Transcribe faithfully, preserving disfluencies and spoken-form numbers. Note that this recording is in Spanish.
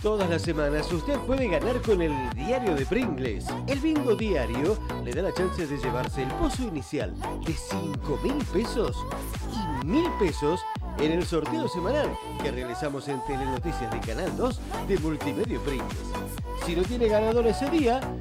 Todas las semanas usted puede ganar con el diario de Pringles. El bingo diario le da la chance de llevarse el pozo inicial de cinco mil pesos y mil pesos en el sorteo semanal que realizamos en Telenoticias de Canal dos de Multimedia Pringles. Si no tiene ganador ese día,